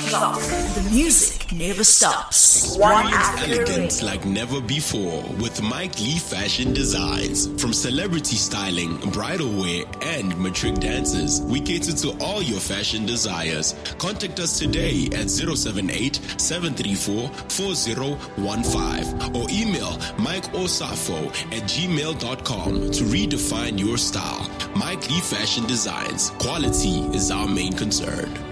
clock. The music never stops. Experience elegance like never before with Mike Lee Fashion Designs. From celebrity styling, bridal wear, and matric dances, we cater to all your fashion desires. Contact us today at 078-734-4015 or email mikeosafo@gmail.com to redefine your style. Mike Lee Fashion Designs. Quality is our main concern.